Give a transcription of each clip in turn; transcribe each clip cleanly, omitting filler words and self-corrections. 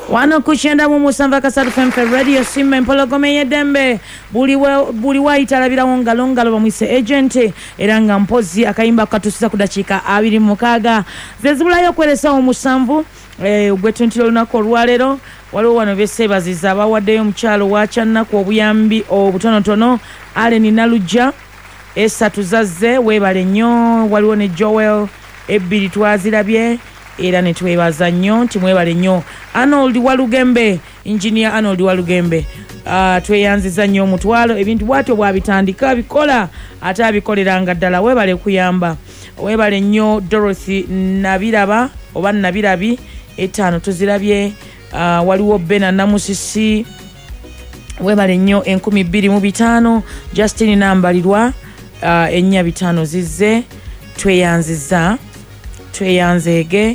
Wano kuchenda mu Musamba Kasatu FM Radio Simba empologome yedembe buli wayitalabira ngalo bamwise agent era nga mpozi akayimba katusiza ku dakika 26 zezibulayo kwelesa omusanvu ogwetentiro lunako olwalero waliwo wano besebaziza abawaddeyo omukyalo wacyannaku obuyambi obutonotono Allen Nalujja esatu zazze webale nnyo waliwo ne Joel ebbiri twazirabye era netwebaza nnyo timwebale nnyo Arnold Walugembe engineer Arnold Walugembe tweyanziza nnyo omutwalo ebintu bwatyo bwabitandika bikola ate abikoleranga ddala webale kuyamba webale nnyo Dorothy Nabiraba oba Nabirabi etano tuzirabye waliwo Bena Namusisi webale nnyo 1225 Justin Nambalirwa ennya bitano zizze tweyanzege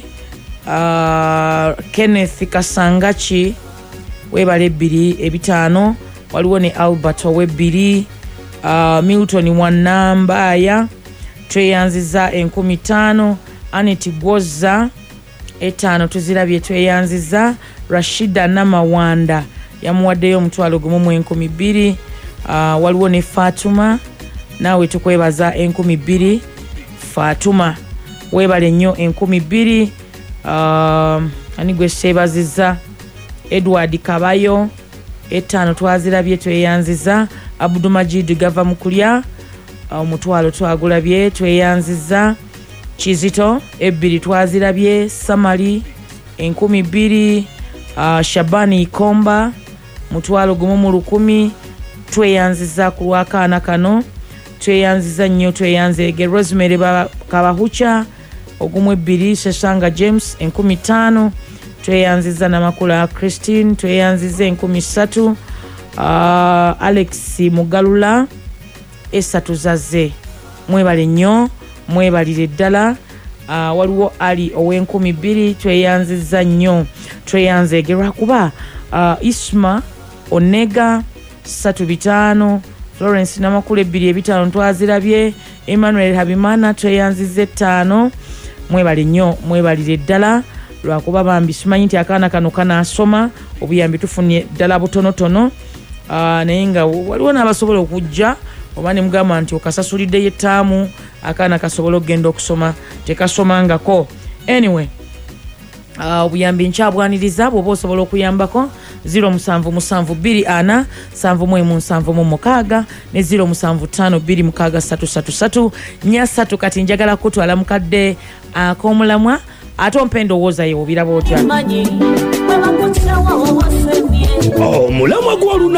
Kenneth Kasangachi webale 2 waliwo ne Albert webiri Milton Wanambaya tweyanziza 15 Anet Gwoza etano tuzirabye tweyanziza Rashida Namawanda yamuwaddeyo omutwalo gumu mu 12 waliwo ne Fatuma nawe tukwebaza 12 Fatuma webale nnyo 12 ani gwe sebaziza Edward Kabayo etano twazirabye tweyanziza Abdumajid Gava Mukulya omutwalo twagulabye tweyanziza Kizito 2 twazirabye Samali 12 Shabani Komba mutwalo gumu mu 10 tweyanziza ku lwakaana kano tweyanziza nnyo tweyanzege Rosemary Kabahucha ogumu 2 Sesanga James 15 tweyanziza Namakula Christine tweyanziza 13 Alex Mugalula esatu zazze mwebale nnyo mwebalire ddala waliwo Ali ow'12 tweyanziza nnyo tweyanzegerwa kuba Isma Onega 35 Florence Namakula 2 twazirabye Emmanuel Habimana tweyanziza 5 mwebale nnyo mwebalire ddala lwakuba bambi simanyi nti akaana kano kanasoma obuyambi tufunye ddala butonotono naye nga waliwo n'abasobola okujja oba ne mugamba nti okasasulidde yettaamu akaana kasobola okugenda okusoma tekasomangako anyway obuyambi nkyabwaniriza bw'oba osobola okuyambako 0772 71776 ne 07526333 nyasatu kati njagala kutwala mukadde ak'omulamwa ate ompendo woza ye obiraba otya omulamwa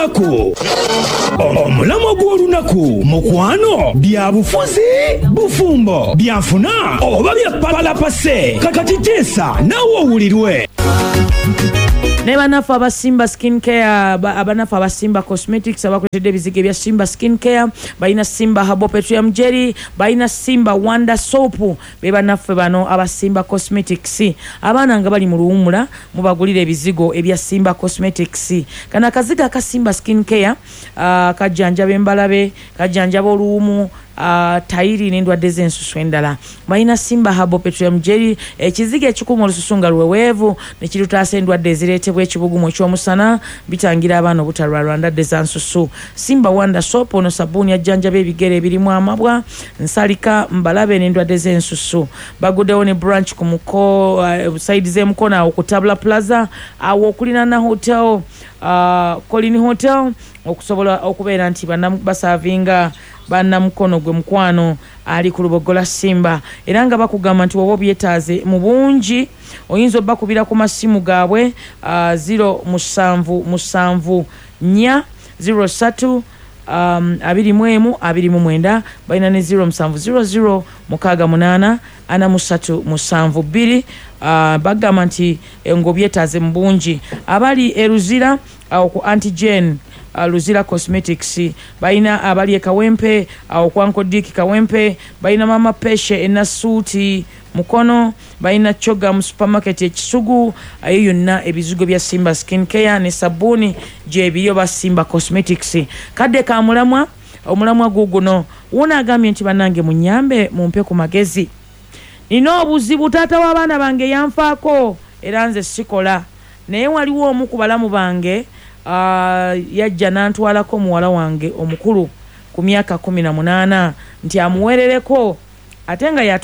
gw'olunaku mukwano byabufuzi bufumbo byafuna oba bya palapase kakatiteesa nawe owulirwe ne banafu abasimba skin care abanafu abasimba cosmetics abakuletedde ebizige bya Simba skin care balina Simba Herbal Petroleum Jelly balina Simba Wonder Soap be banafu bano abasimba cosmetics abaana nga bali mu luwumula mubagulira ebizigo ebya Simba cosmetics kana akaziga ka Simba skin care kajjanjaba embalabe kajjanjaba oluwumu tairi n'endwadde z'ensusu endala balina Simba Herbal Petroleum Jelly ekiziga ekikuma olususu nga luweweevu ne kirutaasa endwadde ezireetebwa ekibugumu ekyomusana bitangira abaana obutalwalwa ndwadde za nsusu Simba Wonder Soap ono sabbuuni ajjanjaba ebigere ebirimu amabwa nsalika mbalabe n'endwadde z'ensusu baguddewo ne branch ku muko side z'emukono awo ku Tabula Plaza awo okulinaana hotel Colin Hotel okusobola okubeera nti basavinga bannamukono gwe mukwano ali ku lubogola Simba era nga bakugamba nti woba obyetaaze mu bungi oyinza obbakubira ku masimu gaabwe 077 03 21 balina ne 0700 68 4372 bagamba nti ng'obyetaaze mu bungi abali eruzira awo ku Antigen Luzira Cosmetics balina abali ekawempe awo kwanko Diki Kawempe balina Mama Peshe enasuuti mukono balina Choga mu supermarket ekisugu ayo yonna ebizigo bya Simba skin care ne sabuni je ebiriyo ba Simba Cosmetics kadde ka omulamwa guguno wona agambye nti banange munyambe mumpe ku magezi nina obuzibu taata w'abaana bange yanfaako era nze sikola naye waliwo omu ku balamu bange yajja n'antwalako muwala wange omukulu ku myaka 18 nti amuweerereko ate nga